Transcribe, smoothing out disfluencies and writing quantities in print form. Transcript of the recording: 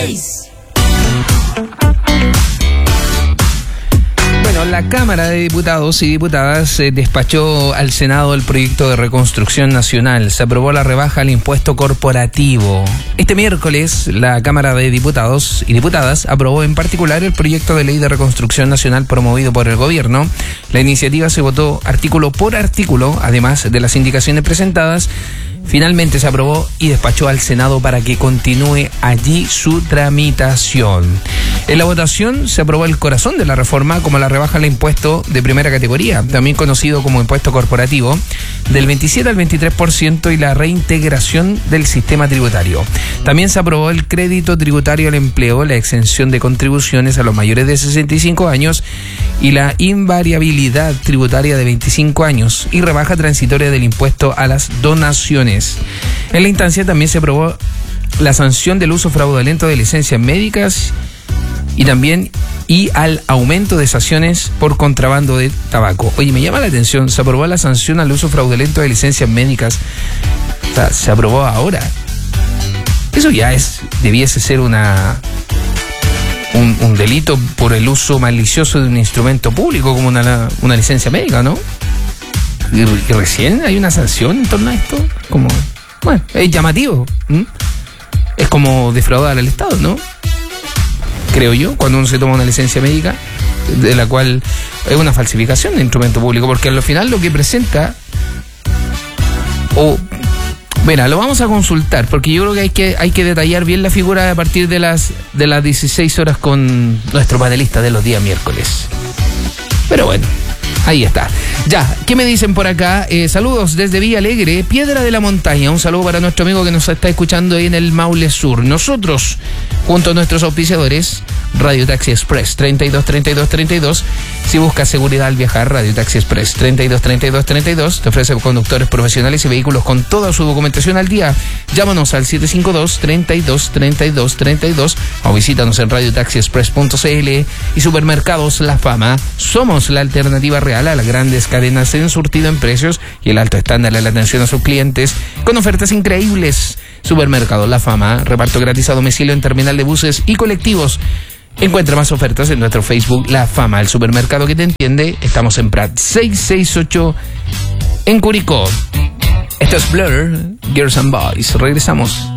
Bueno, la Cámara de Diputados y Diputadas despachó al Senado el proyecto de reconstrucción nacional. Se aprobó la rebaja al impuesto corporativo. Este miércoles, la Cámara de Diputados y Diputadas aprobó en particular el proyecto de ley de reconstrucción nacional promovido por el gobierno. La iniciativa se votó artículo por artículo, además de las indicaciones presentadas. Finalmente se aprobó y despachó al Senado para que continúe allí su tramitación. En la votación se aprobó el corazón de la reforma, como la rebaja al impuesto de primera categoría, también conocido como impuesto corporativo, del 27 al 23% y la reintegración del sistema tributario. También se aprobó el crédito tributario al empleo, la exención de contribuciones a los mayores de 65 años y la invariabilidad tributaria de 25 años y rebaja transitoria del impuesto a las donaciones. En la instancia también se aprobó la sanción del uso fraudulento de licencias médicas y al aumento de sanciones por contrabando de tabaco. Oye, me llama la atención, se aprobó la sanción al uso fraudulento de licencias médicas. O sea, se aprobó ahora. Eso ya debiese ser un delito por el uso malicioso de un instrumento público como una licencia médica, ¿no? Y recién hay una sanción en torno a esto. Bueno, es llamativo. Es como defraudar al Estado, ¿no? Creo yo, cuando uno se toma una licencia médica, de la cual es una falsificación de instrumento público, porque al final lo que presenta, lo vamos a consultar, porque yo creo que hay que detallar bien la figura a partir de las 16 horas con nuestro panelista de los días miércoles. Pero bueno, ahí está. Ya, ¿qué me dicen por acá? Saludos desde Villa Alegre, Piedra de la Montaña. Un saludo para nuestro amigo que nos está escuchando ahí en el Maule Sur. Nosotros, junto a nuestros auspiciadores, Radio Taxi Express 323232. Si buscas seguridad al viajar, Radio Taxi Express 323232 te ofrece conductores profesionales y vehículos con toda su documentación al día. Llámanos al 752-323232 o visítanos en radiotaxiexpress.cl. Y Supermercados La Fama. Somos la alternativa real a las grandes cadenas en surtido en precios y el alto estándar en la atención a sus clientes, con ofertas increíbles. Supermercados La Fama, reparto gratis a domicilio en terminal de buses y colectivos. Encuentra más ofertas en nuestro Facebook La Fama, el supermercado que te entiende. Estamos en Prat 668 en Curicó. Esto es Blur, Girls and Boys. Regresamos.